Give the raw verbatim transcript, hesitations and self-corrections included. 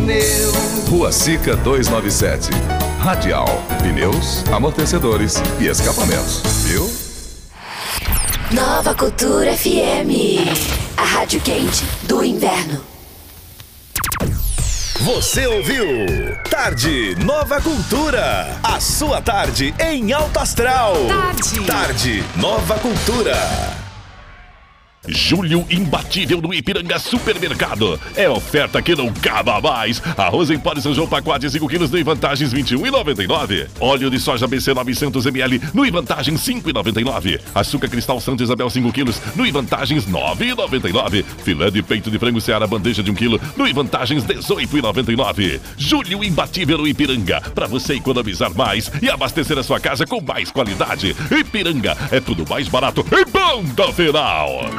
pneu. Rua Sica duzentos e noventa e sete. Radial, pneus, amortecedores e escapamentos, viu? Nova Cultura F M, a rádio quente do inverno. Você ouviu Tarde Nova Cultura, a sua tarde em alto astral. Tarde, tarde Nova Cultura. Julho imbatível no Ipiranga Supermercado. É oferta que não acaba mais. Arroz em pó de São João pacote cinco quilos no Ivantagens vinte e um reais e noventa e nove centavos. Óleo de soja B C novecentos mililitros no Ivantagens cinco reais e noventa e nove centavos. Açúcar cristal Santa Isabel cinco quilos no Ivantagens nove reais e noventa e nove centavos. Filé de peito de frango Seara bandeja de um quilo no Ivantagens dezoito reais e noventa e nove centavos. Julho imbatível no Ipiranga, para você economizar mais e abastecer a sua casa com mais qualidade. Ipiranga é tudo mais barato e ponto final.